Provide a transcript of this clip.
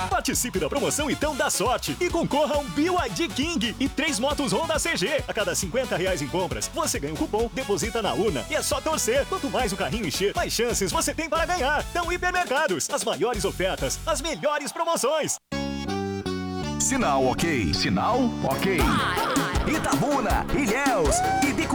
Participe da promoção Então Dá Sorte e concorra a um BYD King e 3 motos Honda CG. A cada R$ 50 em compras, você ganha um cupom, deposita na urna e é só torcer. Quanto mais o carrinho encher, mais chances você tem para ganhar. Então, Hipermercados, as maiores ofertas, as melhores promoções. Sinal ok. Sinal ok. Itabuna, Ilhéus e Bico